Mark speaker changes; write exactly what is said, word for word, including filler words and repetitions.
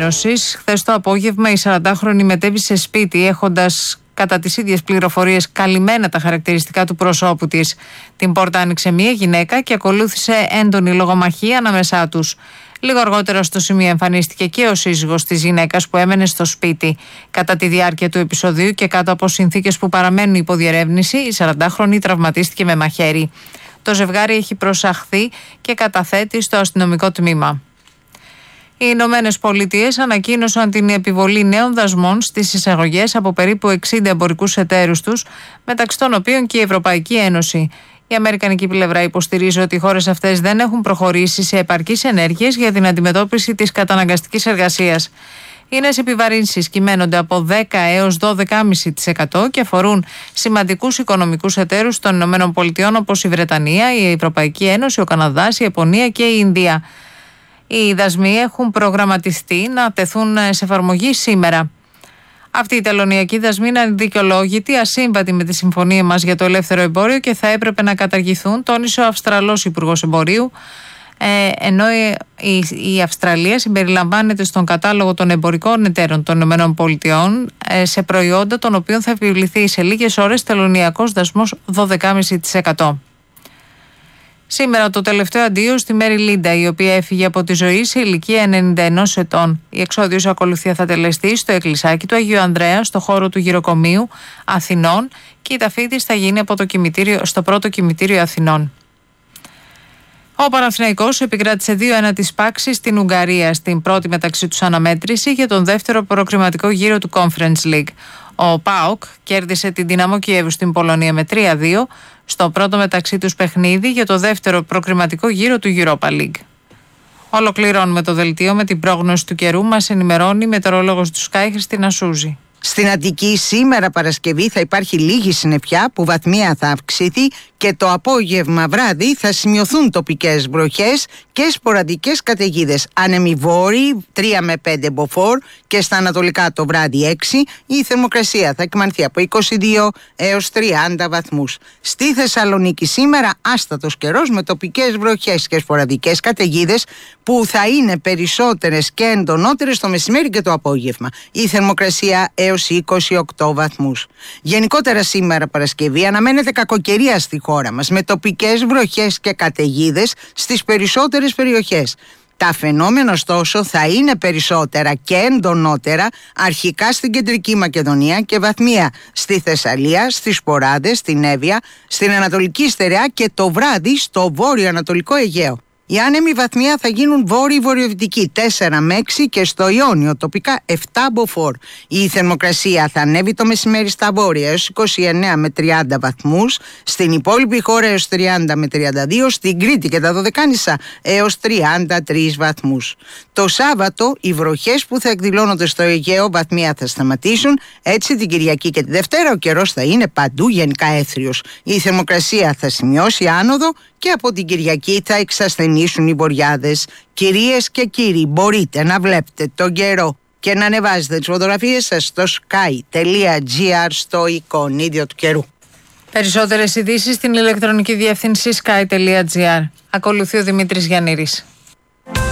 Speaker 1: Ένωσης. Χθες το απόγευμα η σαραντάχρονη μετέβη σπίτι έχοντας κατά τις ίδιες πληροφορίες καλυμμένα τα χαρακτηριστικά του προσώπου της. Την πόρτα άνοιξε μία γυναίκα και ακολούθησε έντονη λογομαχία ανάμεσά τους. Λίγο αργότερα στο σημείο εμφανίστηκε και ο σύζυγος της γυναίκας που έμενε στο σπίτι. Κατά τη διάρκεια του επεισοδίου και κάτω από συνθήκες που παραμένουν υπό διερεύνηση, η σαραντάχρονη τραυματίστηκε με μαχαίρι. Το ζευγάρι έχει προσαχθεί και καταθέτει στο αστυνομικό τμήμα. Οι Ηνωμένες Πολιτείες ανακοίνωσαν την επιβολή νέων δασμών στις εισαγωγές από περίπου εξήντα εμπορικούς εταίρους τους, μεταξύ των οποίων και η Ευρωπαϊκή Ένωση. Η αμερικανική πλευρά υποστηρίζει ότι οι χώρες αυτές δεν έχουν προχωρήσει σε επαρκείς ενέργειες για την αντιμετώπιση της καταναγκαστικής εργασίας. Οι νέες επιβαρύνσεις κυμαίνονται από δέκα έως δώδεκα κόμμα πέντε τοις εκατό και αφορούν σημαντικούς οικονομικούς εταίρους των Ηνωμένων Πολιτειών όπως η Βρετανία, η Ευρωπαϊκή Ένωση, ο Καναδάς, η Ιαπωνία και η Ινδία. Οι δασμοί έχουν προγραμματιστεί να τεθούν σε εφαρμογή σήμερα. Αυτή η τελωνειακή δασμή είναι αδικαιολόγητη, ασύμβατη με τη συμφωνία μας για το ελεύθερο εμπόριο και θα έπρεπε να καταργηθούν, τόνισε ο Αυστραλός Υπουργός Εμπορίου, ε, ενώ η, η Αυστραλία συμπεριλαμβάνεται στον κατάλογο των εμπορικών εταίρων των ΗΠΑ ε, σε προϊόντα των οποίων θα επιβληθεί σε λίγες ώρες τελωνειακός δασμός δώδεκα κόμμα πέντε τοις εκατό. Σήμερα το τελευταίο αντίο στη Μέρι Λίντα, η οποία έφυγε από τη ζωή σε ηλικία ενενήντα ενός ετών. Η εξόδιος ακολουθία θα τελεστεί στο εκκλησάκι του Αγίου Ανδρέα, στο χώρο του Γυροκομείου Αθηνών, και η ταφή της θα γίνει από το κημητήριο, στο πρώτο κημητήριο Αθηνών. Ο Παναθηναϊκός επικράτησε δύο ένα της Πάξης στην Ουγγαρία, στην πρώτη μεταξύ τους αναμέτρηση για τον δεύτερο προκριματικό γύρο του Conference League. Ο ΠΑΟΚ κέρδισε την Δυναμό Κιέβου στην Πολωνία με τρία δύο στο πρώτο μεταξύ τους παιχνίδι για το δεύτερο προκριματικό γύρο του Europa League. Ολοκληρώνουμε το δελτίο με την πρόγνωση του καιρού. Μας ενημερώνει η μετεωρολόγος του Sky Χριστίνα Σούζη.
Speaker 2: Στην Αττική σήμερα Παρασκευή θα υπάρχει λίγη συννεφιά που βαθμία θα αυξηθεί και το απόγευμα βράδυ θα σημειωθούν τοπικές βροχές και σποραδικές καταιγίδες. Άνεμοι βόρειοι τρία με πέντε μποφόρ και στα ανατολικά το βράδυ έξι. Η θερμοκρασία θα εκμανθεί από είκοσι δύο έως τριάντα βαθμούς. Στη Θεσσαλονίκη σήμερα άστατος καιρός με τοπικές βροχές και σποραδικές καταιγίδες που θα είναι περισσότερες και εντονότερες το μεσημέρι και το απόγευμα. Η θερμοκρασία έως είκοσι οκτώ βαθμούς. Γενικότερα σήμερα Παρασκευή αναμένεται κακοκαιρία στη χώρα μας με τοπικές βροχές και καταιγίδες στις περισσότερες περιοχές. Τα φαινόμενα ωστόσο θα είναι περισσότερα και εντονότερα αρχικά στην Κεντρική Μακεδονία και βαθμία στη Θεσσαλία, στις Ποράδες, στην Εύβοια, στην Ανατολική Στερεά και το βράδυ στο βόρειο-ανατολικό Αιγαίο. Οι άνεμοι βαθμία θα γίνουν βόρειο-βορειοδυτικοί τέσσερα με έξι και στο Ιόνιο τοπικά επτά μποφόρ. Η θερμοκρασία θα ανέβει το μεσημέρι στα βόρεια έως είκοσι εννέα με τριάντα βαθμούς, στην υπόλοιπη χώρα έως τριάντα με τριάντα δύο, στην Κρήτη και τα Δωδεκάνησα έως τριάντα τρεις βαθμούς. Το Σάββατο οι βροχές που θα εκδηλώνονται στο Αιγαίο βαθμία θα σταματήσουν, έτσι την Κυριακή και τη Δευτέρα ο καιρός θα είναι παντού γενικά έθριος. Η θερμοκρασία θα σημειώσει άνοδο και από την Κυριακή θα εξασθενήσουν οι βοριάδες. Κυρίες και κύριοι, μπορείτε να βλέπετε τον καιρό και να ανεβάζετε τις φωτογραφίες σας στο sky τελεία gr στο εικονίδιο του καιρού.
Speaker 1: Περισσότερες ειδήσεις στην ηλεκτρονική διεύθυνση sky τελεία gr. Ακολουθεί ο Δημήτρης Γιαννήρης.